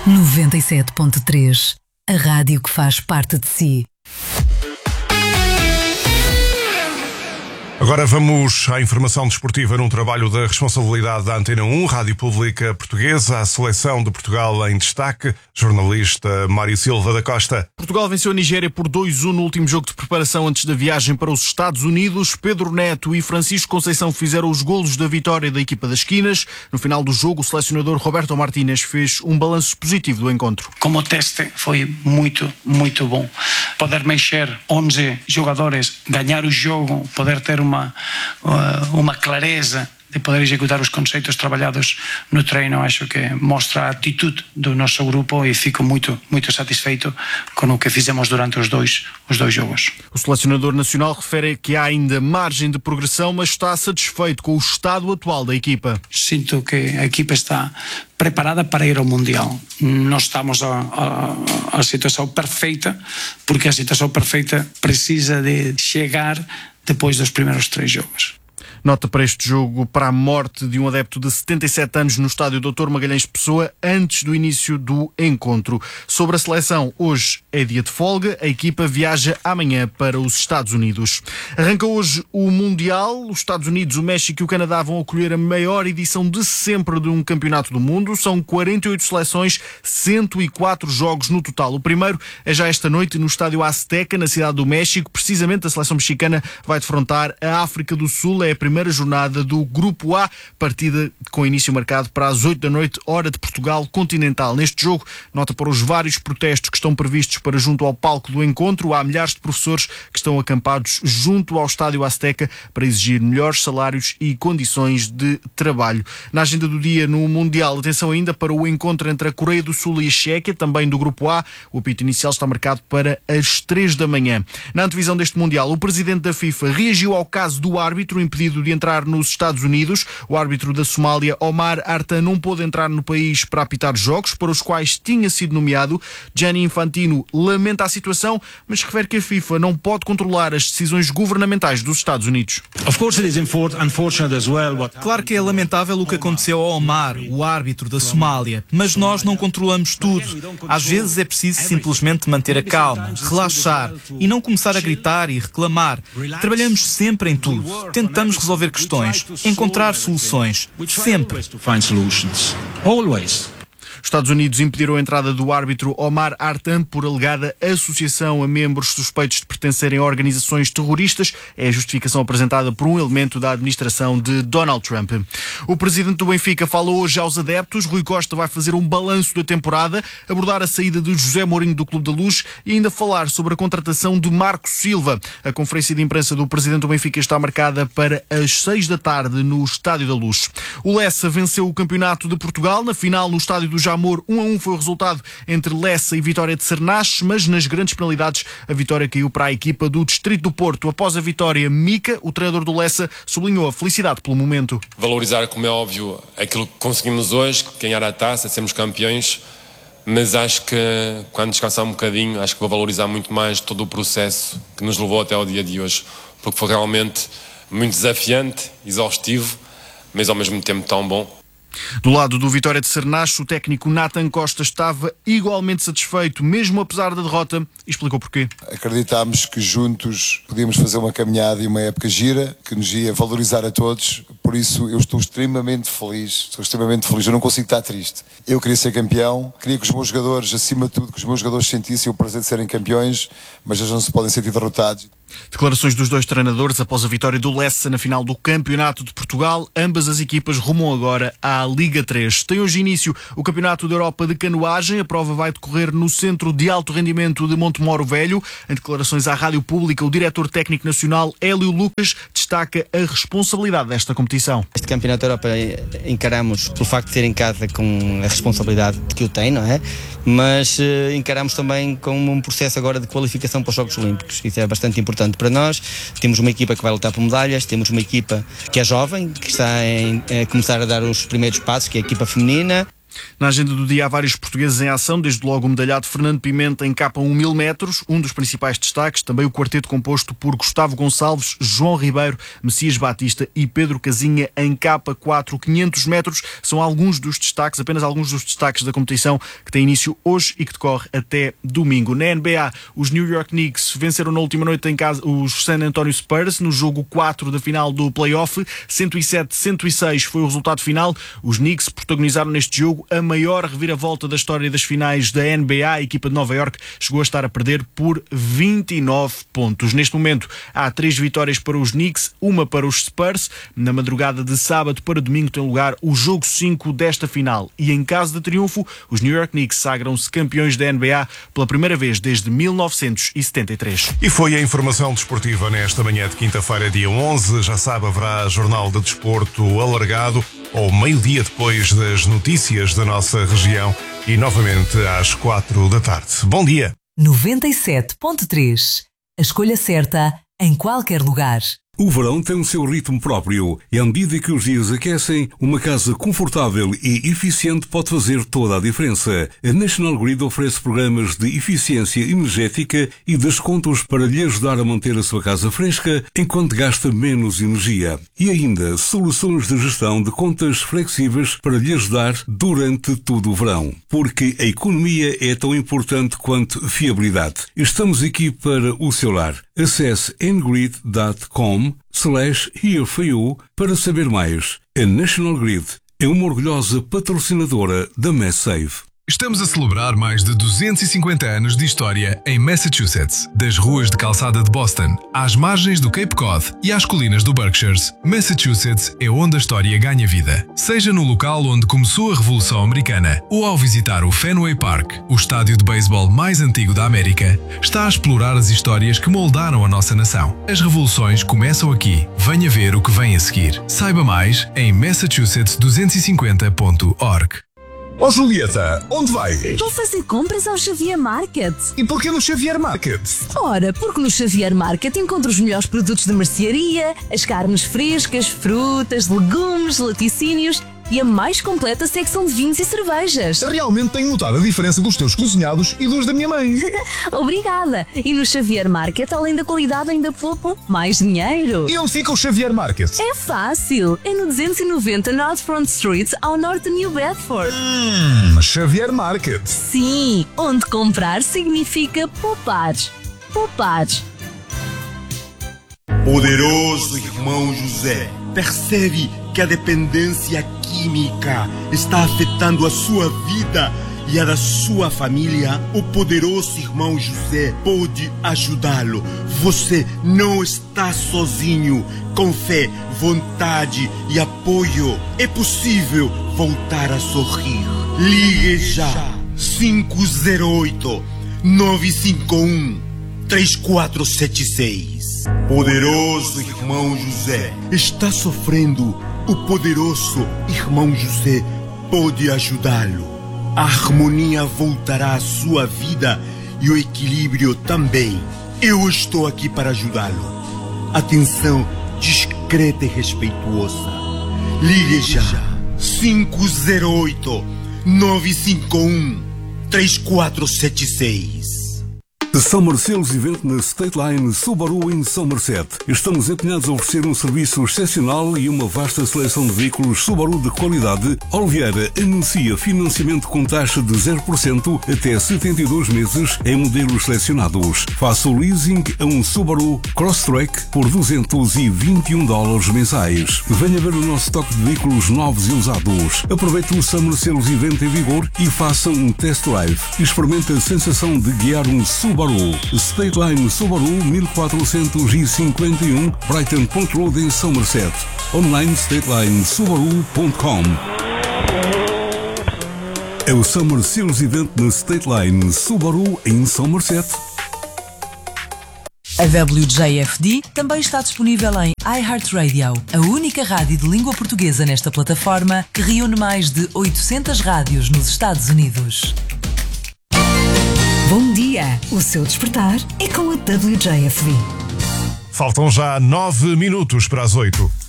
97.3, a rádio que faz parte de si. Agora vamos à informação desportiva num trabalho da responsabilidade da Antena 1, Rádio Pública Portuguesa, a seleção de Portugal em destaque, jornalista Mário Silva da Costa. Portugal venceu a Nigéria por 2-1 no último jogo de preparação antes da viagem para os Estados Unidos. Pedro Neto e Francisco Conceição fizeram os golos da vitória da equipa das esquinas. No final do jogo, o selecionador Roberto Martínez fez um balanço positivo do encontro. Como teste foi muito bom. Poder mexer 11 jogadores, ganhar o jogo, poder ter uma clareza de poder executar os conceitos trabalhados no treino, acho que mostra a atitude do nosso grupo e fico muito satisfeito com o que fizemos durante os dois jogos. O selecionador nacional refere que há ainda margem de progressão, mas está satisfeito com o estado atual da equipa. Sinto que a equipa está preparada para ir ao Mundial. Não estamos a situação perfeita, porque a situação perfeita precisa de chegar depois dos primeiros 3 jogos. Nota para este jogo para a morte de um adepto de 77 anos no estádio Dr. Magalhães Pessoa antes do início do encontro. Sobre a seleção, hoje é dia de folga, a equipa viaja amanhã para os Estados Unidos. Arranca hoje o Mundial, os Estados Unidos, o México e o Canadá vão acolher a maior edição de sempre de um campeonato do mundo. São 48 seleções, 104 jogos no total. O primeiro é já esta noite no estádio Azteca, na cidade do México. Precisamente a seleção mexicana vai defrontar a África do Sul. É a primeira jornada do Grupo A, partida com início marcado para as 8 da noite, hora de Portugal continental. Neste jogo, nota para os vários protestos que estão previstos para junto ao palco do encontro. Há milhares de professores que estão acampados junto ao estádio Azteca para exigir melhores salários e condições de trabalho. Na agenda do dia no Mundial, atenção ainda para o encontro entre a Coreia do Sul e a Chequia, também do Grupo A. O apito inicial está marcado para as 3 da manhã. Na antevisão deste Mundial, o presidente da FIFA reagiu ao caso do árbitro impedido de entrar nos Estados Unidos. O árbitro da Somália, Omar Artan, não pôde entrar no país para apitar jogos para os quais tinha sido nomeado. Gianni Infantino lamenta a situação, mas refere que a FIFA não pode controlar as decisões governamentais dos Estados Unidos. Claro que é lamentável o que aconteceu ao Omar, o árbitro da Somália, mas nós não controlamos tudo. Às vezes é preciso simplesmente manter a calma, relaxar e não começar a gritar e reclamar. Trabalhamos sempre em tudo. Tentamos resolver questões, encontrar soluções, sempre. Os Estados Unidos impediram a entrada do árbitro Omar Artan por alegada associação a membros suspeitos de pertencerem a organizações terroristas. É a justificação apresentada por um elemento da administração de Donald Trump. O presidente do Benfica fala hoje aos adeptos. Rui Costa vai fazer um balanço da temporada, abordar a saída de José Mourinho do Clube da Luz e ainda falar sobre a contratação de Marco Silva. A conferência de imprensa do presidente do Benfica está marcada para as 6 da tarde no Estádio da Luz. O Lessa venceu o Campeonato de Portugal. Na final, no Estádio do Jamor, 1-1 foi o resultado entre Lessa e Vitória de Cernache, mas nas grandes penalidades a vitória caiu para a equipa do Distrito do Porto. Após a vitória, Mica, o treinador do Lessa, sublinhou a felicidade pelo momento. Valorizar, como é óbvio, aquilo que conseguimos hoje, ganhar a taça, sermos campeões, mas acho que quando descansar um bocadinho, acho que vou valorizar muito mais todo o processo que nos levou até ao dia de hoje, porque foi realmente muito desafiante, exaustivo, mas ao mesmo tempo tão bom. Do lado do Vitória de Cernache, o técnico Nathan Costa estava igualmente satisfeito, mesmo apesar da derrota, e explicou porquê. Acreditámos que juntos podíamos fazer uma caminhada e uma época gira, que nos ia valorizar a todos, por isso eu estou extremamente feliz, eu não consigo estar triste. Eu queria ser campeão, queria que os meus jogadores, acima de tudo, que os meus jogadores sentissem o prazer de serem campeões, mas eles não se podem sentir derrotados. Declarações dos dois treinadores após a vitória do Lessa na final do Campeonato de Portugal. Ambas as equipas rumam agora à Liga 3. Tem hoje início o Campeonato da Europa de Canoagem. A prova vai decorrer no Centro de Alto Rendimento de Montemoro Velho. Em declarações à Rádio Pública, o diretor técnico nacional, Hélio Lucas, destaca a responsabilidade desta competição. Este Campeonato da Europa encaramos pelo facto de ter em casa com a responsabilidade que eu tenho, não é? Mas encaramos também como um processo agora de qualificação para os Jogos Olímpicos. Isso é bastante importante para nós. Temos uma equipa que vai lutar por medalhas, temos uma equipa que é jovem, que está a começar a dar os primeiros passos, que é a equipa feminina. Na agenda do dia há vários portugueses em ação, desde logo o medalhado Fernando Pimenta em capa 1.000 metros, um dos principais destaques, também o quarteto composto por Gustavo Gonçalves, João Ribeiro, Messias Batista e Pedro Casinha em capa 4, 500 metros, são alguns dos destaques, apenas alguns dos destaques da competição que tem início hoje e que decorre até domingo. Na NBA, os New York Knicks venceram na última noite em casa os San Antonio Spurs no jogo 4 da final do play-off, 107-106 foi o resultado final. Os Knicks protagonizaram neste jogo a maior reviravolta da história das finais da NBA. A equipa de Nova Iorque chegou a estar a perder por 29 pontos. Neste momento há 3 vitórias para os Knicks, uma para os Spurs. Na madrugada de sábado para domingo tem lugar o jogo 5 desta final. E em caso de triunfo, os New York Knicks sagram-se campeões da NBA pela primeira vez desde 1973. E foi a informação desportiva nesta manhã de quinta-feira, dia 11. Já sabe, haverá Jornal de Desporto alargado ao meio-dia depois das notícias da nossa região e novamente às 4 da tarde. Bom dia! 97.3. A escolha certa em qualquer lugar. O verão tem o seu ritmo próprio e à medida que os dias aquecem, uma casa confortável e eficiente pode fazer toda a diferença. A National Grid oferece programas de eficiência energética e descontos para lhe ajudar a manter a sua casa fresca enquanto gasta menos energia. E ainda soluções de gestão de contas flexíveis para lhe ajudar durante todo o verão. Porque a economia é tão importante quanto fiabilidade. Estamos aqui para o seu lar. Acesse ngrid.com/here for you para saber mais. A National Grid é uma orgulhosa patrocinadora da MassSave. Estamos a celebrar mais de 250 anos de história em Massachusetts. Das ruas de calçada de Boston, às margens do Cape Cod e às colinas do Berkshires, Massachusetts é onde a história ganha vida. Seja no local onde começou a Revolução Americana ou ao visitar o Fenway Park, o estádio de beisebol mais antigo da América, está a explorar as histórias que moldaram a nossa nação. As revoluções começam aqui. Venha ver o que vem a seguir. Saiba mais em massachusetts250.org. Ó Julieta, onde vai? Vou fazer compras ao Xavier Market. E porquê no Xavier Market? Ora, porque no Xavier Market encontro os melhores produtos de mercearia, as carnes frescas, frutas, legumes, laticínios e a mais completa secção de vinhos e cervejas. Realmente tenho notado a diferença dos teus cozinhados e dos da minha mãe. Obrigada! E no Xavier Market, além da qualidade, ainda pouco mais dinheiro. E onde fica o Xavier Market? É fácil! É no 290 North Front Street, ao norte de New Bedford. Xavier Market. Sim, onde comprar significa poupar. Poupar. Poderoso irmão José, percebe que a dependência química está afetando a sua vida e a da sua família? O poderoso irmão José pode ajudá-lo. Você não está sozinho. Com fé, vontade e apoio, é possível voltar a sorrir. Ligue já 508-951-3476. Poderoso irmão José está sofrendo. O poderoso irmão José pode ajudá-lo. A harmonia voltará à sua vida e o equilíbrio também. Eu estou aqui para ajudá-lo. Atenção discreta e respeituosa. Ligue já 508-951-3476. Summer Sales Event na State Line Subaru em Somerset. Estamos empenhados a oferecer um serviço excepcional e uma vasta seleção de veículos Subaru de qualidade. Oliveira anuncia financiamento com taxa de 0% até 72 meses em modelos selecionados. Faça o leasing a um Subaru Crosstrek por $221 mensais. Venha ver o nosso estoque de veículos novos e usados. Aproveite o Summer Sales Event em vigor e faça um test drive. Experimente a sensação de guiar um Subaru. State Line Subaru 1451 Brighton Point Road em Somerset. Online StatelineSubaru.com. É o Summer Sales Event na State Line Subaru em Somerset. A WJFD também está disponível em iHeartRadio, a única rádio de língua portuguesa nesta plataforma que reúne mais de 800 rádios nos Estados Unidos. Bom dia! O seu despertar é com a WJFD. Faltam já 9 minutos para as 8.